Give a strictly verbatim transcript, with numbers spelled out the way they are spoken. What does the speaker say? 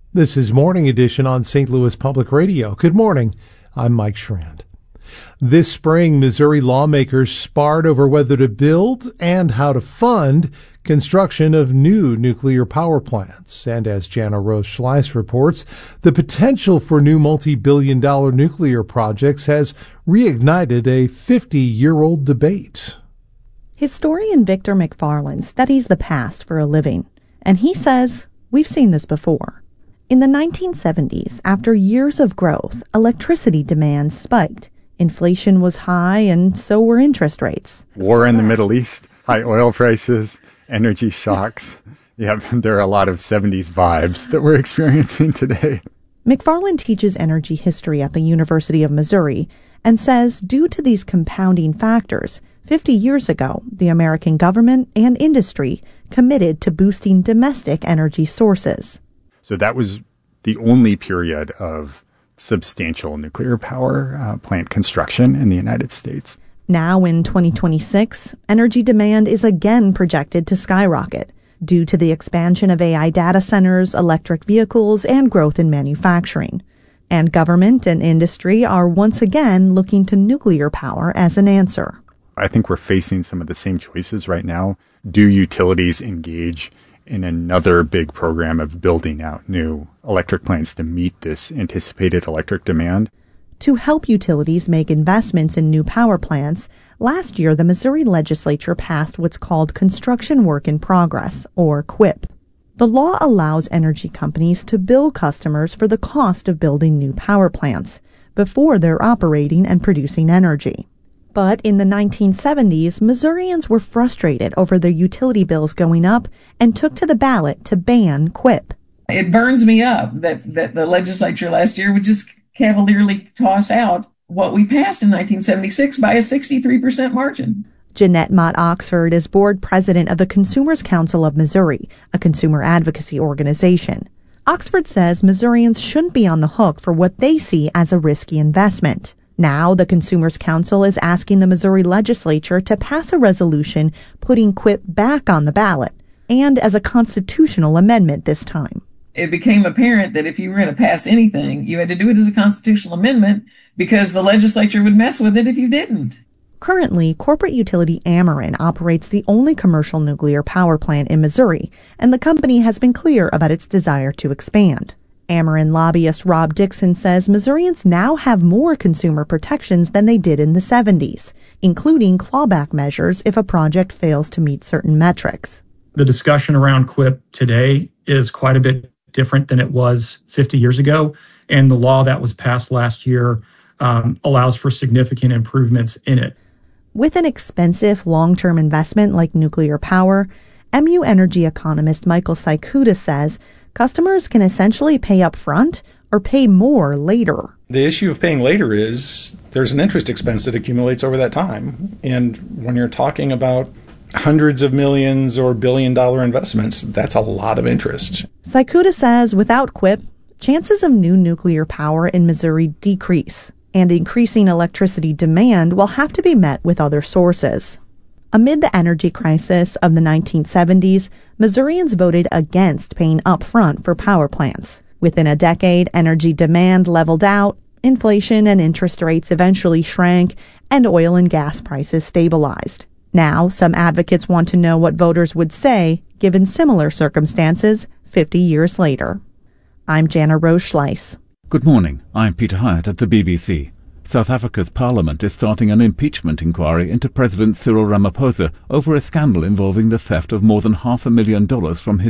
This is Morning Edition on Saint Louis Public Radio. Good morning. I'm Mike Schrand. This spring, Missouri lawmakers sparred over whether to build and how to fund construction of new nuclear power plants. And as Jana Rose Schleiss reports, the potential for new multi-billion dollar nuclear projects has reignited a fifty-year-old debate. Historian Victor McFarland studies the past for a living, and he says we've seen this before. In the nineteen seventies, after years of growth, electricity demand spiked. Inflation was high, and so were interest rates. War in the Middle East, high oil prices, energy shocks. Yeah, there are a lot of seventies vibes that we're experiencing today. McFarland teaches energy history at the University of Missouri and says due to these compounding factors, fifty years ago, the American government and industry committed to boosting domestic energy sources. So that was the only period of substantial nuclear power uh, plant construction in the United States. Now in twenty twenty-six, energy demand is again projected to skyrocket due to the expansion of A I data centers, electric vehicles, and growth in manufacturing. And government and industry are once again looking to nuclear power as an answer. I think we're facing some of the same choices right now. Do utilities engage in another big program of building out new electric plants to meet this anticipated electric demand? To help utilities make investments in new power plants, last year the Missouri legislature passed what's called Construction Work in Progress, or QUIP. The law allows energy companies to bill customers for the cost of building new power plants before they're operating and producing energy. But in the nineteen seventies, Missourians were frustrated over their utility bills going up and took to the ballot to ban QUIP. It burns me up that, that the legislature last year would just cavalierly toss out what we passed in nineteen seventy-six by a sixty-three percent margin. Jeanette Mott Oxford is board president of the Consumers Council of Missouri, a consumer advocacy organization. Oxford says Missourians shouldn't be on the hook for what they see as a risky investment. Now, the Consumers Council is asking the Missouri legislature to pass a resolution putting QUIP back on the ballot, and as a constitutional amendment this time. It became apparent that if you were going to pass anything, you had to do it as a constitutional amendment because the legislature would mess with it if you didn't. Currently, corporate utility Ameren operates the only commercial nuclear power plant in Missouri, and the company has been clear about its desire to expand. Ameren lobbyist Rob Dixon says Missourians now have more consumer protections than they did in the seventies, including clawback measures if a project fails to meet certain metrics. The discussion around QUIP today is quite a bit different than it was fifty years ago, and the law that was passed last year um, allows for significant improvements in it. With an expensive long-term investment like nuclear power, M U energy economist Michael Saikuda says customers can essentially pay up front or pay more later. The issue of paying later is there's an interest expense that accumulates over that time. And when you're talking about hundreds of millions or billion dollar investments, that's a lot of interest. Saikuda says without QUIP, chances of new nuclear power in Missouri decrease, and increasing electricity demand will have to be met with other sources. Amid the energy crisis of the nineteen seventies, Missourians voted against paying upfront for power plants. Within a decade, energy demand leveled out, inflation and interest rates eventually shrank, and oil and gas prices stabilized. Now, some advocates want to know what voters would say given similar circumstances fifty years later. I'm Jana Rose Schleiss. Good morning. I'm Peter Hyatt at the B B C. South Africa's parliament is starting an impeachment inquiry into President Cyril Ramaphosa over a scandal involving the theft of more than half a million dollars from his